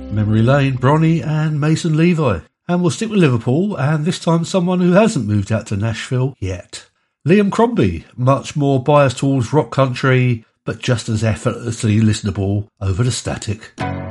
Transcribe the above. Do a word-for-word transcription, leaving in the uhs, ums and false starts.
Memory Lane, Bronny and Mason Levi. And we'll stick with Liverpool, and this time someone who hasn't moved out to Nashville yet. Liam Crombie, much more biased towards rock country, but just as effortlessly listenable over the Static.